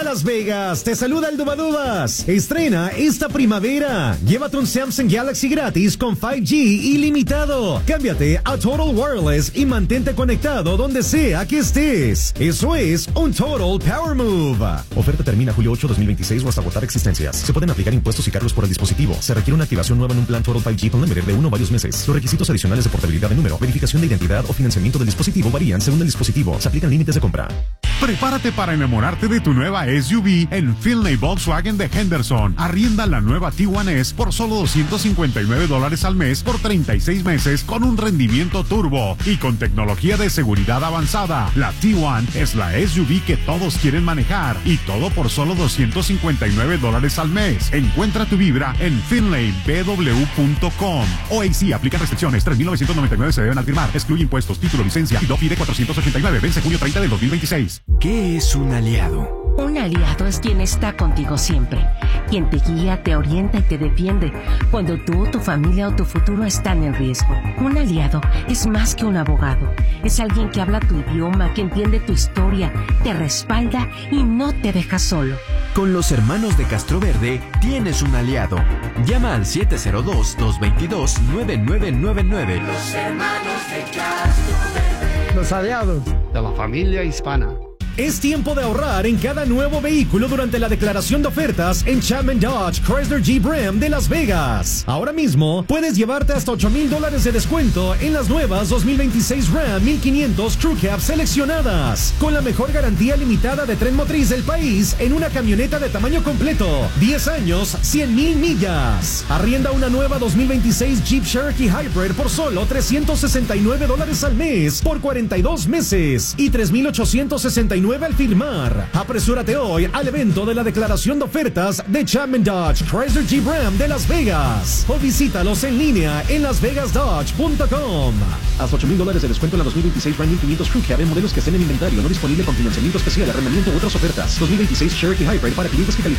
Las Vegas! Te saluda el Dubadubas. Estrena esta primavera. Llévate un Samsung Galaxy gratis con 5G ilimitado. Cámbiate a Total Wireless y mantente conectado donde sea que estés. Eso es un Total Power Move. Oferta termina julio 8, 2026 o hasta agotar existencias. Se pueden aplicar impuestos y cargos por el dispositivo. Se requiere una activación nueva en un plan Total 5G Unlimited de uno o varios meses. Los requisitos adicionales de portabilidad de número, verificación de identidad o financiamiento del dispositivo varían según el dispositivo. Se aplican límites de compra. Prepárate para enamorarte de tu nueva SUV en Finlay Volkswagen de Henderson. Arrienda la nueva T1S por solo $259 al mes por 36 meses con un rendimiento turbo y con tecnología de seguridad avanzada. La T1 es la SUV que todos quieren manejar y todo por solo $259 al mes. Encuentra tu Vibra en finlaybw.com. OAC aplica restricciones. 3,999 se deben al firmar. Excluye impuestos, título, licencia y DOFI de 489. Vence junio 30 del 2026. ¿Qué es un aliado? Un aliado es quien está contigo siempre, quien te guía, te orienta y te defiende cuando tú, tu familia o tu futuro están en riesgo. Un aliado es más que un abogado, es alguien que habla tu idioma, que entiende tu historia, te respalda y no te deja solo. Con los hermanos de Castroverde tienes un aliado. Llama al 702-222-9999. Los hermanos de Castroverde. Los aliados de la familia hispana. Es tiempo de ahorrar en cada nuevo vehículo durante la declaración de ofertas en Chapman Dodge Chrysler Jeep Ram de Las Vegas. Ahora mismo puedes llevarte hasta $8,000 de descuento en las nuevas 2026 Ram 1500 Crew Cab seleccionadas, con la mejor garantía limitada de tren motriz del país en una camioneta de tamaño completo. 10 años, 100,000 millas. Arrienda una nueva 2026 Jeep Cherokee Hybrid por solo $369 al mes por 42 meses y $3,869 al firmar. Apresúrate hoy al evento de la declaración de ofertas de Chapman Dodge Chrysler Jeep Ram de Las Vegas o visítalos en línea en lasvegasdodge.com. Hasta $8,000 de descuento en la 2026 Ram 1500 Crew Cab en modelos que estén en inventario, no disponible con financiamiento especial, arrendamiento u otras ofertas. 2026 Cherokee Hybrid para clientes que califican.